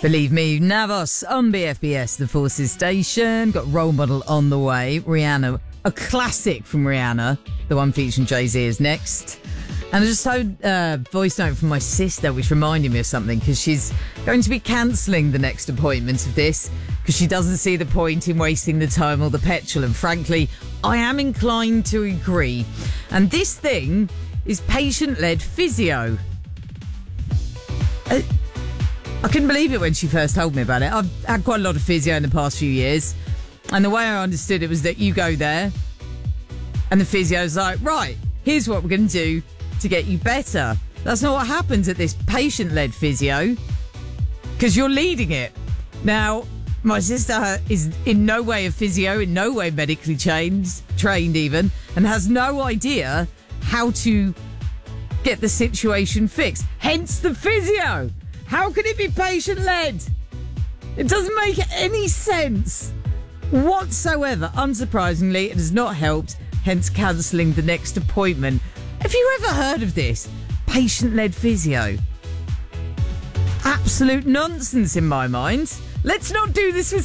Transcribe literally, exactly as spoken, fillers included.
Believe me, Navos on B F B S, the Forces Station. Got Role Model on the way. Rihanna, a classic from Rihanna. The one featuring Jay-Z is next. And I just heard a voice note from my sister, which reminded me of something, because she's going to be cancelling the next appointment of this, because she doesn't see the point in wasting the time or the petrol. And frankly, I am inclined to agree. And this thing is patient-led physio. Uh, I couldn't believe it when she first told me about it. I've had quite a lot of physio in the past few years. And the way I understood it was that you go there and the physio's like, right, here's what we're going to do to get you better. That's not what happens at this patient-led physio, because you're leading it. Now, my sister is in no way a physio, in no way medically trained, trained even, and has no idea how to get the situation fixed. Hence the physio. How can it be patient-led? It doesn't make any sense whatsoever. Unsurprisingly, it has not helped, hence cancelling the next appointment. Have you ever heard of this? Patient-led physio. Absolute nonsense in my mind. Let's not do this with